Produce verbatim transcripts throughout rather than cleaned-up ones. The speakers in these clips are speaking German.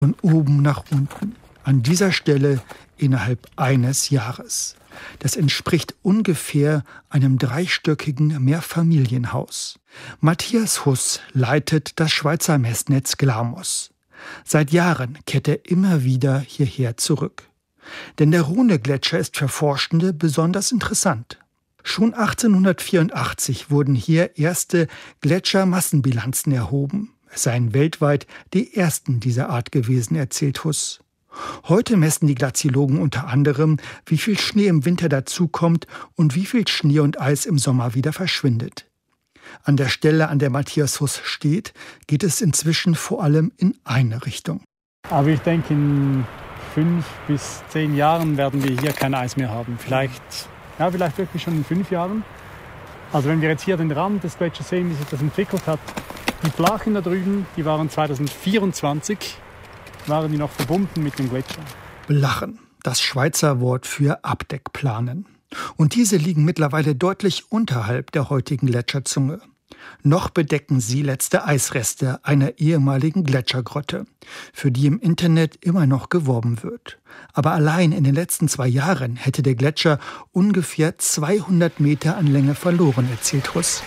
Von oben nach unten, an dieser Stelle innerhalb eines Jahres. Das entspricht ungefähr einem dreistöckigen Mehrfamilienhaus. Matthias Huss leitet das Schweizer Messnetz Glamos. Seit Jahren kehrt er immer wieder hierher zurück. Denn der Rhone-Gletscher ist für Forschende besonders interessant. Schon achtzehnhundertvierundachtzig wurden hier erste Gletschermassenbilanzen erhoben. Es seien weltweit die ersten dieser Art gewesen, erzählt Huss. Heute messen die Glaziologen unter anderem, wie viel Schnee im Winter dazukommt und wie viel Schnee und Eis im Sommer wieder verschwindet. An der Stelle, an der Matthias Huss steht, geht es inzwischen vor allem in eine Richtung. Aber ich denke, in fünf bis zehn Jahren werden wir hier kein Eis mehr haben. Vielleicht, ja, vielleicht wirklich schon in fünf Jahren. Also wenn wir jetzt hier den Rand des Gletschers sehen, wie sich das entwickelt hat, die Flachen da drüben, die waren zweitausendvierundzwanzig, waren die noch verbunden mit dem Gletscher. Blachen, das Schweizer Wort für Abdeckplanen. Und diese liegen mittlerweile deutlich unterhalb der heutigen Gletscherzunge. Noch bedecken sie letzte Eisreste einer ehemaligen Gletschergrotte, für die im Internet immer noch geworben wird. Aber allein in den letzten zwei Jahren hätte der Gletscher ungefähr zweihundert Meter an Länge verloren, erzählt Huss.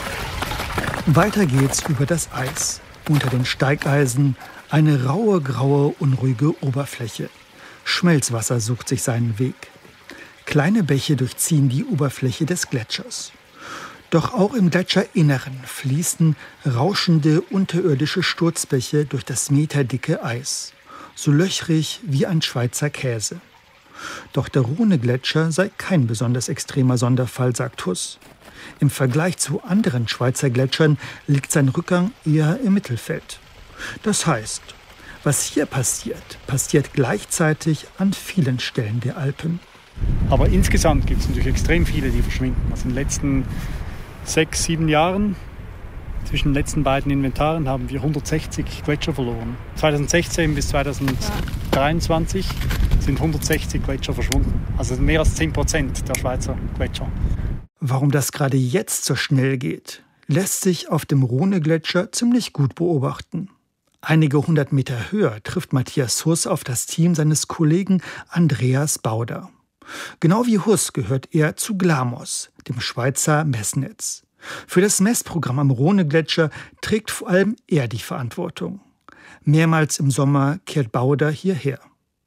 Weiter geht's über das Eis. Unter den Steigeisen eine raue, graue, unruhige Oberfläche. Schmelzwasser sucht sich seinen Weg. Kleine Bäche durchziehen die Oberfläche des Gletschers. Doch auch im Gletscherinneren fließen rauschende unterirdische Sturzbäche durch das meterdicke Eis. So löchrig wie ein Schweizer Käse. Doch der Rhone-Gletscher sei kein besonders extremer Sonderfall, sagt Huss. Im Vergleich zu anderen Schweizer Gletschern liegt sein Rückgang eher im Mittelfeld. Das heißt, was hier passiert, passiert gleichzeitig an vielen Stellen der Alpen. Aber insgesamt gibt es natürlich extrem viele, die verschwinden. Also in den letzten sechs, sieben Jahren, zwischen den letzten beiden Inventaren, haben wir hundertsechzig Gletscher verloren. zweitausendsechzehn bis zweitausenddreiundzwanzig sind hundertsechzig Gletscher verschwunden. Also mehr als zehn Prozent der Schweizer Gletscher. Warum das gerade jetzt so schnell geht, lässt sich auf dem Rhone-Gletscher ziemlich gut beobachten. Einige hundert Meter höher trifft Matthias Huss auf das Team seines Kollegen Andreas Bauder. Genau wie Huss gehört er zu Glamos, dem Schweizer Messnetz. Für das Messprogramm am Rhone-Gletscher trägt vor allem er die Verantwortung. Mehrmals im Sommer kehrt Bauder hierher.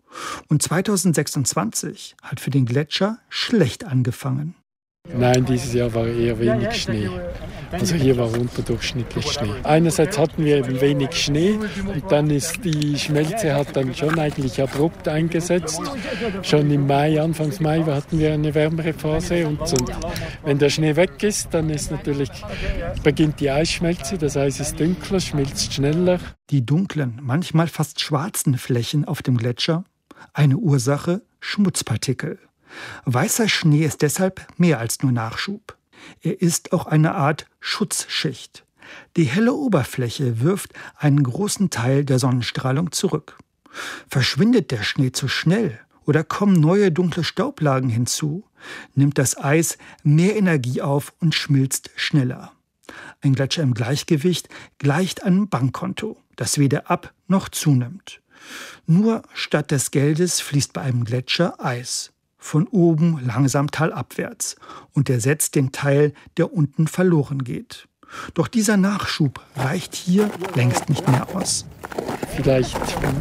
Und zweitausendsechsundzwanzig hat für den Gletscher schlecht angefangen. Nein, dieses Jahr war eher wenig Schnee. Also hier war unterdurchschnittlich Schnee. Einerseits hatten wir eben wenig Schnee und dann ist die Schmelze hat dann schon eigentlich abrupt eingesetzt. Schon im Mai, Anfangs Mai hatten wir eine wärmere Phase und, und wenn der Schnee weg ist, dann ist natürlich, beginnt die Eisschmelze, das Eis ist dunkler, schmilzt schneller. Die dunklen, manchmal fast schwarzen Flächen auf dem Gletscher, eine Ursache Schmutzpartikel. Weißer Schnee ist deshalb mehr als nur Nachschub. Er ist auch eine Art Schutzschicht. Die helle Oberfläche wirft einen großen Teil der Sonnenstrahlung zurück. Verschwindet der Schnee zu schnell oder kommen neue dunkle Staublagen hinzu, nimmt das Eis mehr Energie auf und schmilzt schneller. Ein Gletscher im Gleichgewicht gleicht einem Bankkonto, das weder ab noch zunimmt. Nur statt des Geldes fließt bei einem Gletscher Eis. Von oben langsam talabwärts und ersetzt den Teil, der unten verloren geht. Doch dieser Nachschub reicht hier längst nicht mehr aus. Vielleicht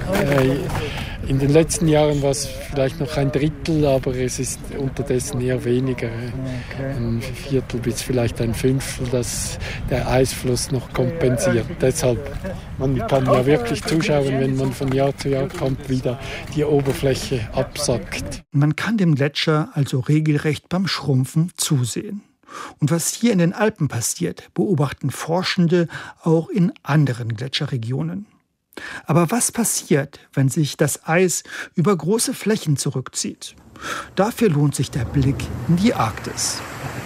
äh, in den letzten Jahren war es vielleicht noch ein Drittel, aber es ist unterdessen eher weniger. Ein Viertel bis vielleicht ein Fünftel, das der Eisfluss noch kompensiert. Deshalb, man kann ja wirklich zuschauen, wenn man von Jahr zu Jahr kommt, wie da die Oberfläche absackt. Man kann dem Gletscher also regelrecht beim Schrumpfen zusehen. Und was hier in den Alpen passiert, beobachten Forschende auch in anderen Gletscherregionen. Aber was passiert, wenn sich das Eis über große Flächen zurückzieht? Dafür lohnt sich der Blick in die Arktis.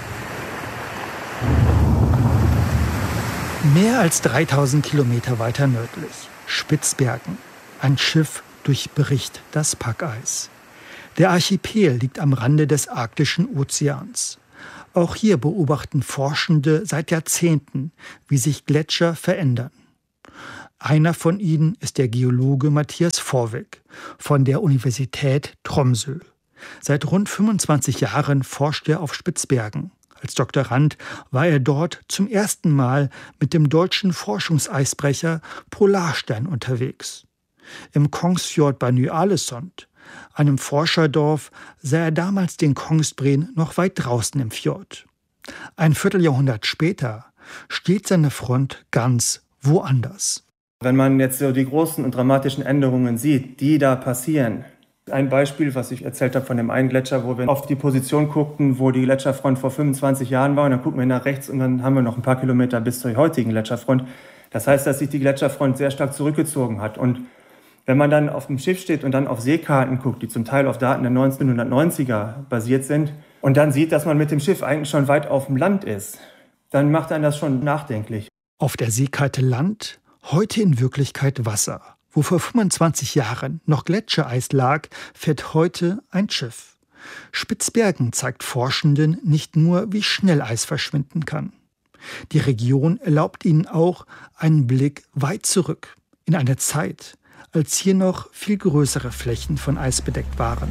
Mehr als dreitausend Kilometer weiter nördlich, Spitzbergen. Ein Schiff durchbricht das Packeis. Der Archipel liegt am Rande des arktischen Ozeans. Auch hier beobachten Forschende seit Jahrzehnten, wie sich Gletscher verändern. Einer von ihnen ist der Geologe Matthias Vorweg von der Universität Tromsø. Seit rund fünfundzwanzig Jahren forscht er auf Spitzbergen. Als Doktorand war er dort zum ersten Mal mit dem deutschen Forschungseisbrecher Polarstern unterwegs. Im Kongsfjord bei Ny-Ålesund, einem Forscherdorf, sah er damals den Kongsbreen noch weit draußen im Fjord. Ein Vierteljahrhundert später steht seine Front ganz woanders. Wenn man jetzt so die großen und dramatischen Änderungen sieht, die da passieren. Ein Beispiel, was ich erzählt habe von dem einen Gletscher, wo wir auf die Position guckten, wo die Gletscherfront vor fünfundzwanzig Jahren war. Und dann gucken wir nach rechts und dann haben wir noch ein paar Kilometer bis zur heutigen Gletscherfront. Das heißt, dass sich die Gletscherfront sehr stark zurückgezogen hat. Und wenn man dann auf dem Schiff steht und dann auf Seekarten guckt, die zum Teil auf Daten der neunzehnhundertneunziger basiert sind, und dann sieht, dass man mit dem Schiff eigentlich schon weit auf dem Land ist, dann macht einen das schon nachdenklich. Auf der Seekarte Land, heute in Wirklichkeit Wasser. Wo vor fünfundzwanzig Jahren noch Gletschereis lag, fährt heute ein Schiff. Spitzbergen zeigt Forschenden nicht nur, wie schnell Eis verschwinden kann. Die Region erlaubt ihnen auch einen Blick weit zurück, in eine Zeit, als hier noch viel größere Flächen von Eis bedeckt waren.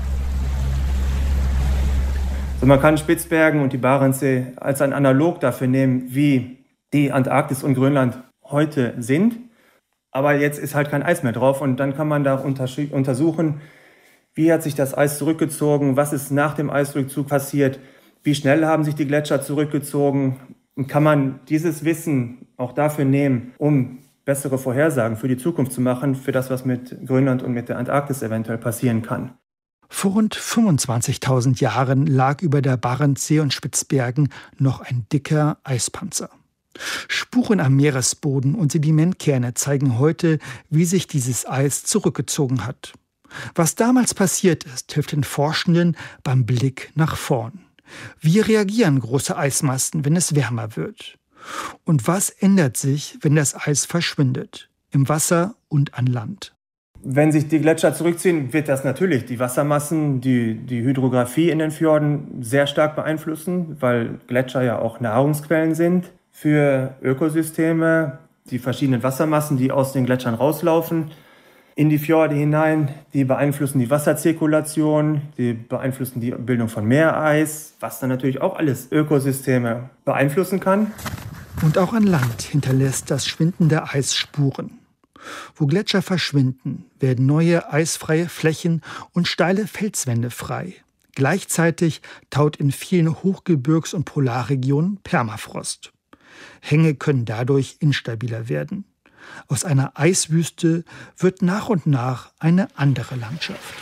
Also man kann Spitzbergen und die Barentssee als ein Analog dafür nehmen, wie die Antarktis und Grönland heute sind. Aber jetzt ist halt kein Eis mehr drauf und dann kann man da untersuchen, wie hat sich das Eis zurückgezogen, was ist nach dem Eisrückzug passiert, wie schnell haben sich die Gletscher zurückgezogen. Und kann man dieses Wissen auch dafür nehmen, um bessere Vorhersagen für die Zukunft zu machen, für das, was mit Grönland und mit der Antarktis eventuell passieren kann. Vor rund fünfundzwanzigtausend Jahren lag über der Barentssee und Spitzbergen noch ein dicker Eispanzer. Spuren am Meeresboden und Sedimentkerne zeigen heute, wie sich dieses Eis zurückgezogen hat. Was damals passiert ist, hilft den Forschenden beim Blick nach vorn. Wie reagieren große Eismassen, wenn es wärmer wird? Und was ändert sich, wenn das Eis verschwindet, im Wasser und an Land? Wenn sich die Gletscher zurückziehen, wird das natürlich die Wassermassen, die, die Hydrographie in den Fjorden sehr stark beeinflussen, weil Gletscher ja auch Nahrungsquellen sind für Ökosysteme. Die verschiedenen Wassermassen, die aus den Gletschern rauslaufen, in die Fjorde hinein, die beeinflussen die Wasserzirkulation, die beeinflussen die Bildung von Meereis, was dann natürlich auch alles Ökosysteme beeinflussen kann. Und auch an Land hinterlässt das schwindende Eis Spuren. Wo Gletscher verschwinden, werden neue eisfreie Flächen und steile Felswände frei. Gleichzeitig taut in vielen Hochgebirgs- und Polarregionen Permafrost. Hänge können dadurch instabiler werden. Aus einer Eiswüste wird nach und nach eine andere Landschaft.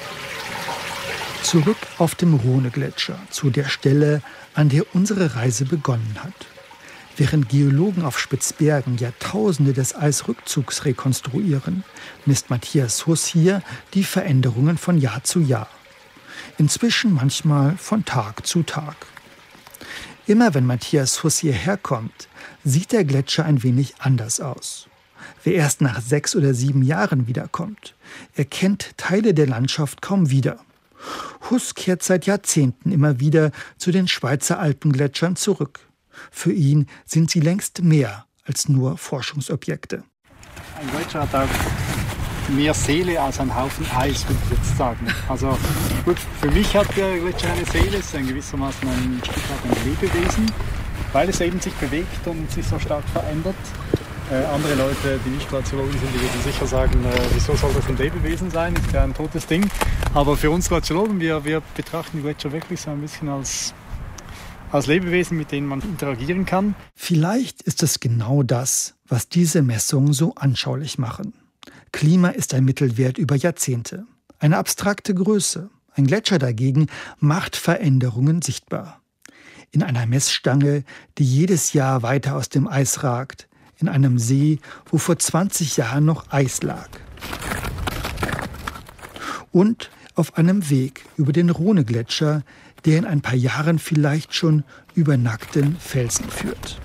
Zurück auf dem Rhônegletscher, zu der Stelle, an der unsere Reise begonnen hat. Während Geologen auf Spitzbergen Jahrtausende des Eisrückzugs rekonstruieren, misst Matthias Huss hier die Veränderungen von Jahr zu Jahr. Inzwischen manchmal von Tag zu Tag. Immer wenn Matthias Huss hierher kommt, sieht der Gletscher ein wenig anders aus. Wer erst nach sechs oder sieben Jahren wiederkommt, erkennt Teile der Landschaft kaum wieder. Huss kehrt seit Jahrzehnten immer wieder zu den Schweizer Alpengletschern zurück. Für ihn sind sie längst mehr als nur Forschungsobjekte. Ein Gletscher hat auch mehr Seele als ein Haufen Eis, würde ich jetzt sagen. Also gut, für mich hat der Gletscher eine Seele, es ist ein gewissermaßen ein Stück weit ein Lebewesen, weil es eben sich bewegt und sich so stark verändert. Äh, andere Leute, die nicht Glaziologen sind, die würden sicher sagen, äh, wieso soll das ein Lebewesen sein? Ist ja ein totes Ding. Aber für uns Glaziologen, wir, wir betrachten die Gletscher wirklich so ein bisschen als, als Lebewesen, mit denen man interagieren kann. Vielleicht ist es genau das, was diese Messungen so anschaulich machen. Klima ist ein Mittelwert über Jahrzehnte. Eine abstrakte Größe. Ein Gletscher dagegen macht Veränderungen sichtbar. In einer Messstange, die jedes Jahr weiter aus dem Eis ragt. In einem See, wo vor zwanzig Jahren noch Eis lag. Und auf einem Weg über den Rhônegletscher, der in ein paar Jahren vielleicht schon über nackten Felsen führt.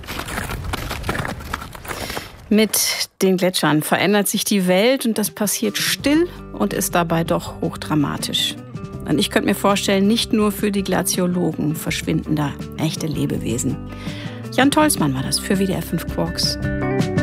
Mit den Gletschern verändert sich die Welt und das passiert still und ist dabei doch hochdramatisch. Und ich könnte mir vorstellen, nicht nur für die Glaziologen verschwinden da echte Lebewesen. Jan Tolsmann war das für W D R fünf Quarks.